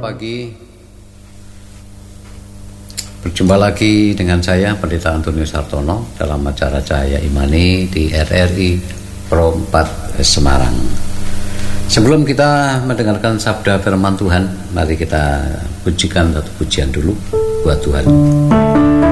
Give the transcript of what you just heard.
pagi. Berjumpa lagi dengan saya Pendeta Antonius Hartono dalam acara Cahaya Imani di RRI Pro 4 Semarang. Sebelum kita mendengarkan sabda firman Tuhan, mari kita pujikan satu pujian dulu buat Tuhan.